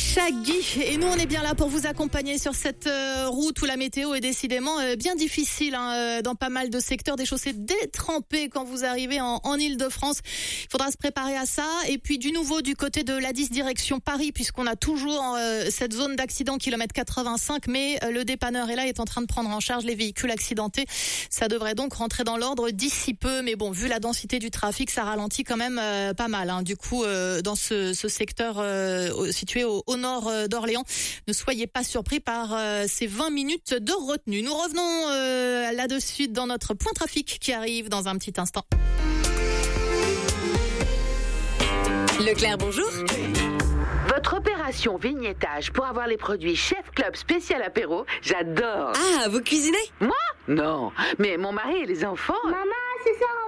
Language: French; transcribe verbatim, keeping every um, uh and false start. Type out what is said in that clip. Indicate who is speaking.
Speaker 1: Shaggy. Et nous, on est bien là pour vous accompagner sur cette euh, route où la météo est décidément euh, bien difficile hein, euh, dans pas mal de secteurs, des chaussées détrempées quand vous arrivez en, en Ile-de-France. Il faudra se préparer à ça. Et puis du nouveau du côté de l'A dix direction Paris, puisqu'on a toujours euh, cette zone d'accident kilomètre quatre-vingt-cinq, mais euh, le dépanneur est là, est en train de prendre en charge les véhicules accidentés. Ça devrait donc rentrer dans l'ordre d'ici peu. Mais bon, vu la densité du trafic, ça ralentit quand même euh, pas mal. Hein. Du coup, euh, dans ce, ce secteur euh, situé au, au nord d'Orléans, ne soyez pas surpris par euh, ces vingt minutes de retenue. Nous revenons euh, là-dessus dans notre point trafic qui arrive dans un petit instant.
Speaker 2: Leclerc, bonjour.
Speaker 3: Votre opération vignettage pour avoir les produits Chef Club spécial apéro, j'adore.
Speaker 2: Ah, vous cuisinez?
Speaker 3: Moi? Non, mais mon mari et les enfants...
Speaker 4: Maman, ce soir